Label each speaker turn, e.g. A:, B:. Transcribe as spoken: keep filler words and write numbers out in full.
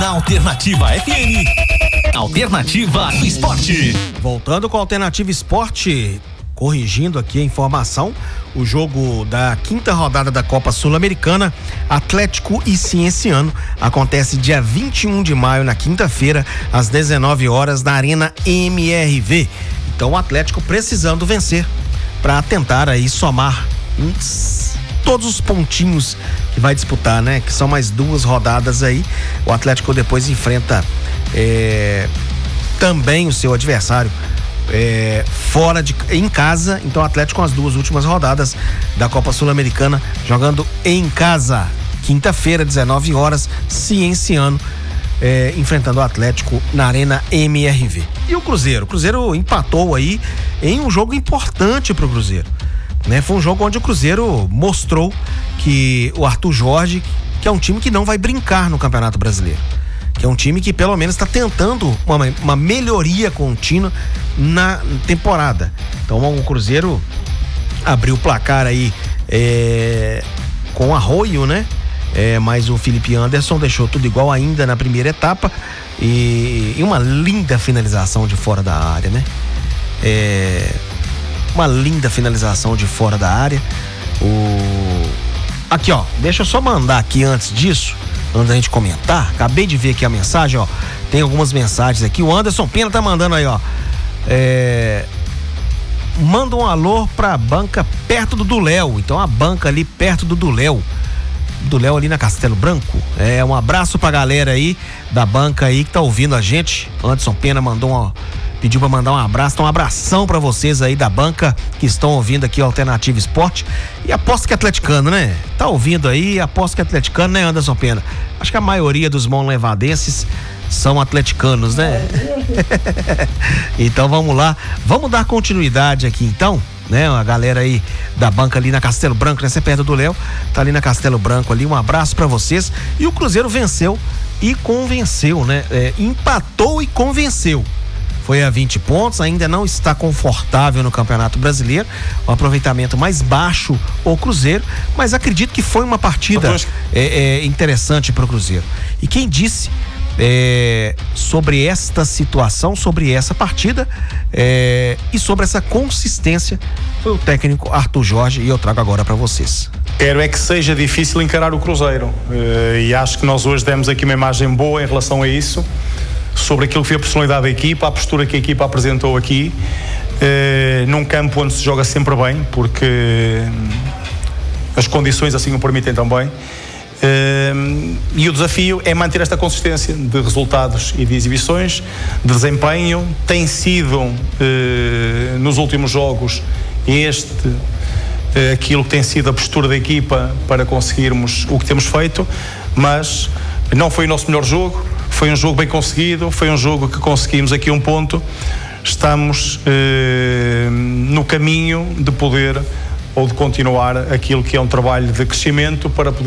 A: Na Alternativa F M, Alternativa do Esporte.
B: Voltando com a Alternativa Esporte, corrigindo aqui a informação, o jogo da quinta rodada da Copa Sul-Americana, Atlético e Cienciano, acontece dia vinte e um de maio, na quinta-feira, às dezenove horas, na Arena M R V. Então o Atlético precisando vencer para tentar aí somar uns, todos os pontinhos que vai disputar, né? Que são mais duas rodadas aí. O Atlético depois enfrenta é, também o seu adversário É, fora de em casa. Então o Atlético com as duas últimas rodadas da Copa Sul-Americana jogando em casa, quinta-feira, dezenove horas, Cienciano é, enfrentando o Atlético na Arena M R V. E o Cruzeiro, o Cruzeiro empatou aí em um jogo importante pro Cruzeiro, né? Foi um jogo onde o Cruzeiro mostrou que o Arthur Jorge, que é um time que não vai brincar no Campeonato Brasileiro, que é um time que pelo menos está tentando uma, uma melhoria contínua na temporada. Então o Cruzeiro abriu o placar aí é, com Arroio, né? É, mas o Felipe Anderson deixou tudo igual ainda na primeira etapa e, e uma linda finalização de fora da área, né? É, uma linda finalização de fora da área. O... Aqui, ó, deixa eu só mandar aqui antes disso, antes da gente comentar, acabei de ver aqui a mensagem, ó, tem algumas mensagens aqui, o Anderson Pena tá mandando aí, ó, é... manda um alô pra banca perto do Duléu, então a banca ali perto do Duléu, Duléu ali na Castelo Branco, é, um abraço pra galera aí da banca aí que tá ouvindo a gente. Anderson Pena mandou um, pediu pra mandar um abraço, então um abração pra vocês aí da banca que estão ouvindo aqui o Alternativa Esporte. E aposto que é atleticano, né? Tá ouvindo aí, aposto que é atleticano, né, Anderson Pena? Acho que a maioria dos monlevadenses são atleticanos, né? Então vamos lá, vamos dar continuidade aqui então, né? A galera aí da banca ali na Castelo Branco, né? Você é perto do Léo, tá ali na Castelo Branco ali, um abraço pra vocês. E o Cruzeiro venceu e convenceu, né? É, empatou e convenceu. Foi a vinte pontos, ainda não está confortável no Campeonato Brasileiro, o aproveitamento mais baixo o Cruzeiro, mas acredito que foi uma partida é, é, interessante para o Cruzeiro. E quem disse é, sobre esta situação, sobre essa partida é, e sobre essa consistência foi o técnico Arthur Jorge, e eu trago agora para vocês.
C: Quero é que seja difícil encarar o Cruzeiro, e acho que nós hoje demos aqui uma imagem boa em relação a isso, sobre aquilo que foi a personalidade da equipa, a postura que a equipa apresentou aqui, eh, num campo onde se joga sempre bem, porque as condições assim o permitem também, eh, e o desafio é manter esta consistência de resultados e de exibições, de desempenho. Tem sido eh, nos últimos jogos este eh, aquilo que tem sido a postura da equipa para conseguirmos o que temos feito, mas não foi o nosso melhor jogo. Foi um jogo bem conseguido, foi um jogo que conseguimos aqui um ponto. Estamos eh, no caminho de poder ou de continuar aquilo que é um trabalho de crescimento para poder